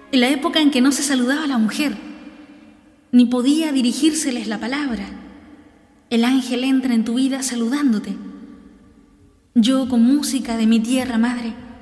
en la época en que no se saludaba a la mujer, ni podía dirigírseles la palabra. El ángel entra en tu vida saludándote. Yo, con música de mi tierra madre,